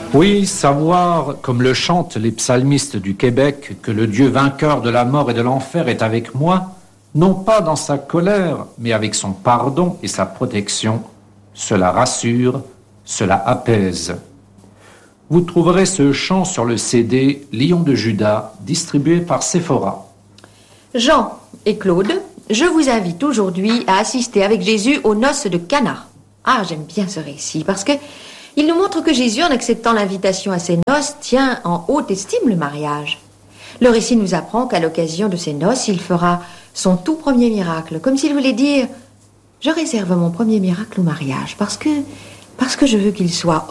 Oui, savoir, comme le chantent les psalmistes du Québec, que le Dieu vainqueur de la mort et de l'enfer est avec moi, non pas dans sa colère, mais avec son pardon et sa protection, cela rassure, cela apaise. Vous trouverez ce chant sur le CD Lion de Juda, distribué par Sephora. Jean et Claude, je vous invite aujourd'hui à assister avec Jésus aux noces de Cana. Ah, j'aime bien ce récit parce que il nous montre que Jésus, en acceptant l'invitation à ses noces, tient en haute estime le mariage. Le récit nous apprend qu'à l'occasion de ses noces, il fera son tout premier miracle, comme s'il voulait dire « Je réserve mon premier miracle au mariage parce que je veux qu'il soit honoré ».